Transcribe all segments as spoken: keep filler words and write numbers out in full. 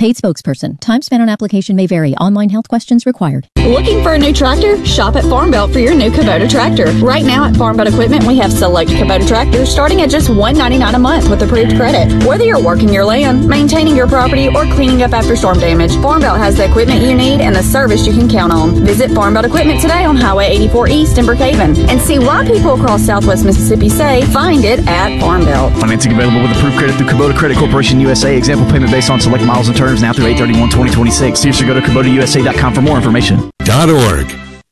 Paid spokesperson. Time spent on application may vary. Online health questions required. Looking for a new tractor? Shop at Farm Belt for your new Kubota tractor. Right now at Farm Belt Equipment, we have select Kubota tractors starting at just one hundred ninety-nine dollars a month with approved credit. Whether you're working your land, maintaining your property, or cleaning up after storm damage, Farm Belt has the equipment you need and the service you can count on. Visit Farm Belt Equipment today on Highway eighty-four East in Brookhaven and see why people across Southwest Mississippi say find it at Farm Belt. Financing available with approved credit through Kubota Credit Corporation U S A. Example payment based on select miles and terms now through eight thirty-one twenty twenty-six. Seriously, go to Kubota U S A dot com for more information. Dot org.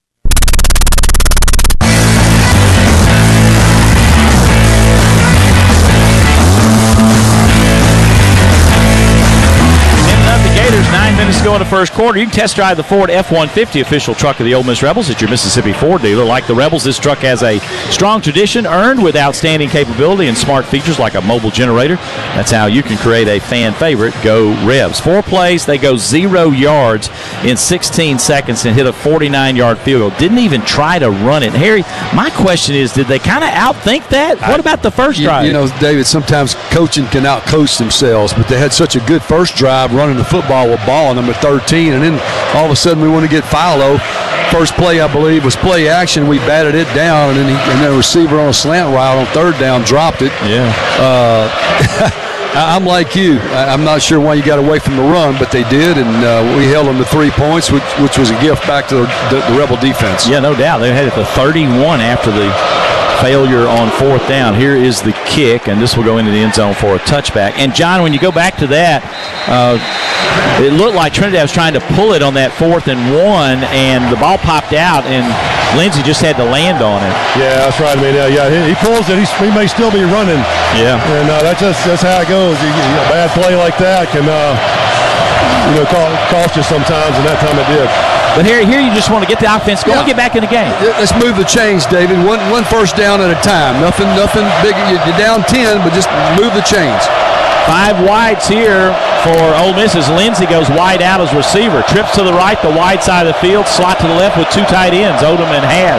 Nine minutes to go in the first quarter. You can test drive the Ford F one fifty, official truck of the Ole Miss Rebels, at your Mississippi Ford dealer. Like the Rebels, this truck has a strong tradition earned with outstanding capability and smart features like a mobile generator. That's how you can create a fan favorite. Go Rebs. Four plays, they go zero yards in sixteen seconds and hit a forty-nine yard field goal. Didn't even try to run it. Harry, my question is, did they kind of outthink that? What about the first you, drive? You know, David, sometimes coaching can out-coach themselves, but they had such a good first drive running the football with ball number thirteen, and then all of a sudden we want to get Philo. First play, I believe, was play action. We batted it down, and then he, and then the receiver on a slant route on third down dropped it. Yeah. Uh, I'm like you. I'm not sure why you got away from the run, but they did, and uh, we held them to three points, which, which was a gift back to the, the, the Rebel defense. Yeah, no doubt. They had it to thirty-one after the failure on fourth down. Here is the kick, and this will go into the end zone for a touchback. And, John, when you go back to that, uh, it looked like Trinidad was trying to pull it on that fourth and one, and the ball popped out, and Lindsey just had to land on it. Yeah, that's right. I mean, yeah, yeah he, he pulls it. He's, he may still be running. Yeah. And uh, that's just that's how it goes. You, you, a bad play like that can, uh, you know, cost, cost you sometimes, and that time it did. But here, here you just want to get the offense going, yeah. Get back in the game. Let's move the chains, David. One one first down at a time. Nothing, nothing big. You're down ten, but just move the chains. Five wides here for Ole Miss as Lindsey goes wide out as receiver. Trips to the right, the wide side of the field. Slot to the left with two tight ends, Odom and Haas.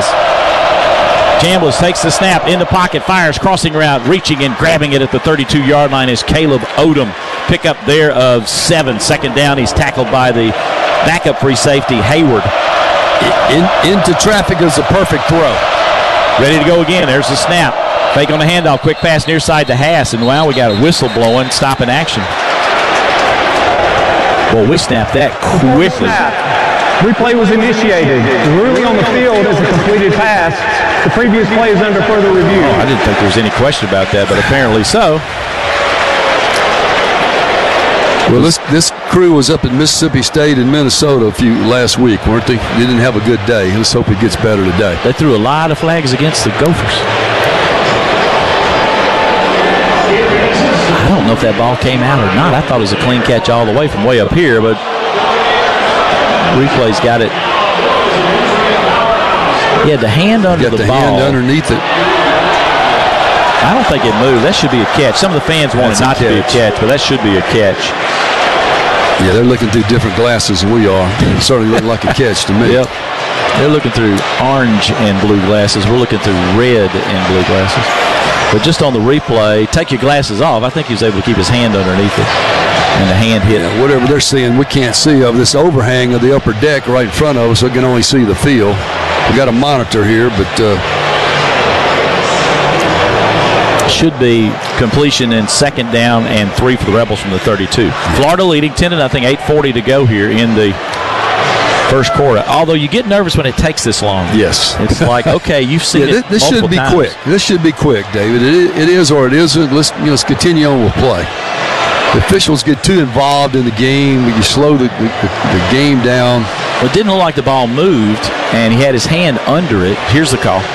Chambliss takes the snap, in the pocket, fires, crossing route, reaching and grabbing it at the thirty-two yard line is Caleb Odom. Pick up there of seven. Second down, he's tackled by the backup free safety, Hayward. In, into traffic is a perfect throw. Ready to go again. There's the snap. Fake on the handoff. Quick pass near side to Haas. And wow, we got a whistle blowing. Stop in action. Well, we snapped that quickly. Replay was initiated. The ruling on the field is a completed pass. The previous play is under further review. Oh, I didn't think there was any question about that, but apparently so. Well, this this crew was up at Mississippi State and Minnesota a few last week, weren't they? They didn't have a good day. Let's hope it gets better today. They threw a lot of flags against the Gophers. I don't know if that ball came out or not. I thought it was a clean catch all the way from way up here, but replay's got it. He had the hand under got the, the ball. hand underneath it. I don't think it moved. That should be a catch. Some of the fans want it not to be a catch, but that should be a catch. Yeah, they're looking through different glasses than we are. It certainly looked like a catch to me. Yep. They're looking through orange and blue glasses. We're looking through red and blue glasses. But just on the replay, take your glasses off. I think he was able to keep his hand underneath it. And the hand hit. Yeah, whatever they're seeing, we can't see of this overhang of the upper deck right in front of us, so we can only see the field. We got a monitor here, but uh, should be completion in second down and three for the Rebels from the thirty-two. Florida leading ten to nothing, eight forty to go here in the first quarter. Although you get nervous when it takes this long. Yes. It's like, okay, you've seen yeah, it This should be times. quick. This should be quick, David. It, it is or it isn't. Let's, you know, let's continue on with play. The officials get too involved in the game. You slow the, the, the game down. Well, it didn't look like the ball moved, and he had his hand under it. Here's the call.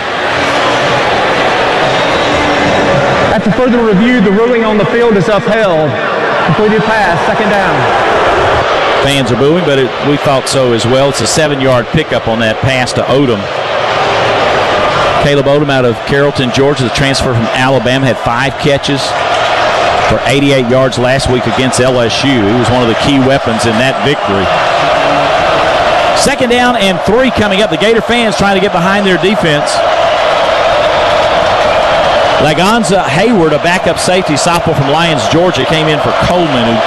After further review, the ruling on the field is upheld. Completed pass, second down. Fans are booing, but it, we thought so as well. It's a seven yard pickup on that pass to Odom. Caleb Odom out of Carrollton, Georgia, the transfer from Alabama, had five catches for eighty-eight yards last week against L S U. He was one of the key weapons in that victory. Second down and three coming up. The Gator fans trying to get behind their defense. Lagonza Hayward, a backup safety, sophomore from Lyons, Georgia, came in for Coleman, who